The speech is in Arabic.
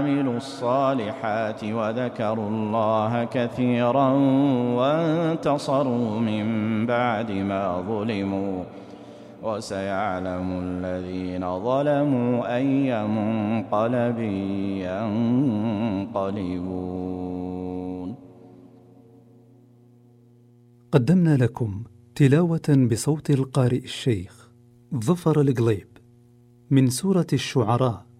عملوا الصالحات وذكروا الله كثيرا وانتصروا من بعد ما ظلموا وسيعلم الذين ظلموا أي منقلب ينقلبون. قدمنا لكم تلاوة بصوت القارئ الشيخ ظفر القليب من سورة الشعراء